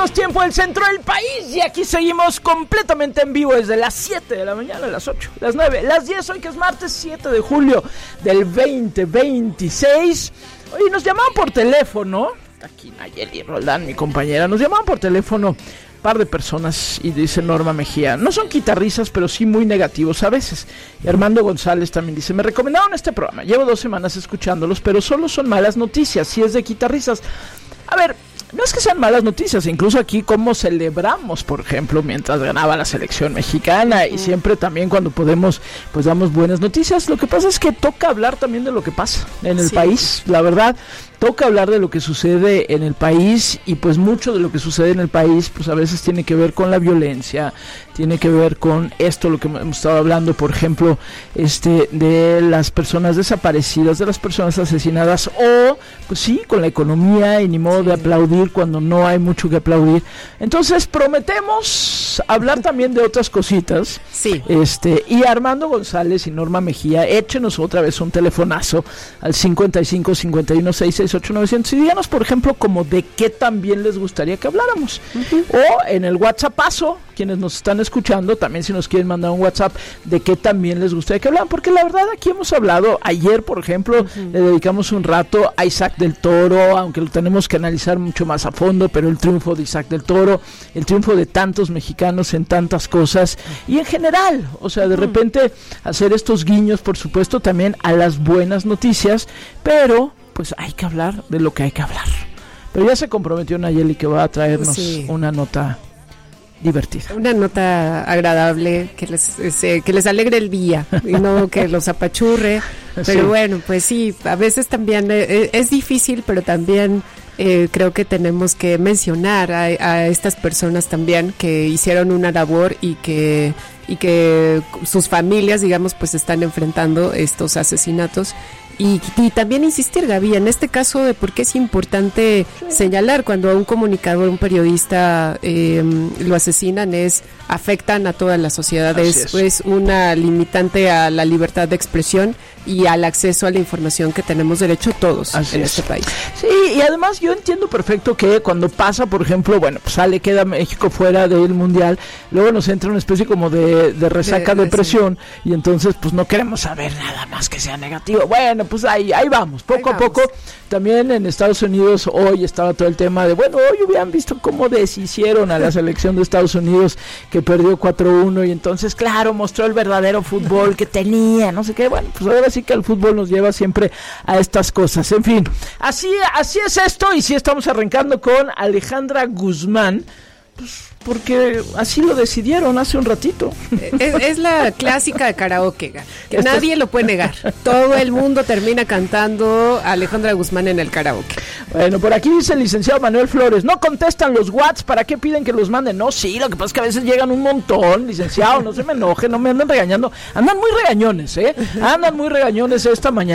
minutos, tiempo del centro del país. Y aquí seguimos completamente en vivo desde las 7 de la mañana, las 8, las 9, las 10, hoy que es martes 7 de julio del 2026. Oye, nos llamaban por teléfono, aquí Nayeli Roldán, mi compañera, nos llamaban por teléfono par de personas y dice Norma Mejía, no son guitarristas, pero sí muy negativos a veces. Y Armando González también dice, me recomendaron este programa, llevo 2 semanas escuchándolos, pero solo son malas noticias, si es de guitarristas. A ver, no es que sean malas noticias, incluso aquí como celebramos, por ejemplo, mientras ganaba la selección mexicana y siempre también cuando podemos, pues damos buenas noticias. Lo que pasa es que toca hablar también de lo que pasa en el país, la verdad. Toca hablar de lo que sucede en el país y pues mucho de lo que sucede en el país pues a veces tiene que ver con la violencia, tiene que ver con esto, lo que hemos estado hablando, por ejemplo, de las personas desaparecidas, de las personas asesinadas o pues sí, con la economía y ni modo de aplaudir cuando no hay mucho que aplaudir. Entonces prometemos hablar también de otras cositas. Sí. Y Armando González y Norma Mejía, échenos otra vez un telefonazo al 55 51 66 8900 y díganos, por ejemplo, como de qué también les gustaría que habláramos. O en el WhatsAppazo, quienes nos están escuchando, también si nos quieren mandar un WhatsApp de qué también les gustaría que hablaran, porque la verdad aquí hemos hablado, ayer por ejemplo, le dedicamos un rato a Isaac del Toro, aunque lo tenemos que analizar mucho más a fondo, pero el triunfo de Isaac del Toro, el triunfo de tantos mexicanos en tantas cosas, y en general, o sea, de repente hacer estos guiños, por supuesto, también a las buenas noticias, pero pues hay que hablar de lo que hay que hablar. Pero ya se comprometió Nayeli que va a traernos una nota divertida. Una nota agradable, que les alegre el día y no que los apachurre. Pero bueno, pues sí, a veces también es difícil, pero también creo que tenemos que mencionar a estas personas también que hicieron una labor y que sus familias, digamos, pues están enfrentando estos asesinatos. Y también insistir, Gaby, en este caso de por qué es importante señalar cuando a un comunicador, un periodista lo asesinan, afectan a toda la sociedad, es una limitante a la libertad de expresión y al acceso a la información que tenemos derecho todos en este país. Sí, y además yo entiendo perfecto que cuando pasa, por ejemplo, bueno, pues queda México fuera del Mundial, luego nos entra una especie como de resaca, depresión, y entonces pues no queremos saber nada más que sea negativo. Bueno, pues ahí vamos, poco a poco. También en Estados Unidos hoy estaba todo el tema de, bueno, hoy hubieran visto cómo deshicieron a la selección de Estados Unidos que perdió 4-1 y entonces, claro, mostró el verdadero fútbol que tenía, no sé qué. Bueno, pues ahora sí que el fútbol nos lleva siempre a estas cosas. En fin, así es esto, y sí estamos arrancando con Alejandra Guzmán, pues porque así lo decidieron hace un ratito. Es la clásica de karaoke, que nadie lo puede negar. Todo el mundo termina cantando a Alejandra Guzmán en el karaoke. Bueno, por aquí dice el licenciado Manuel Flores, no contestan los WhatsApp, ¿para qué piden que los manden? No, sí, lo que pasa es que a veces llegan un montón, licenciado, no se me enoje, no me anden regañando. Andan muy regañones, andan muy regañones esta mañana.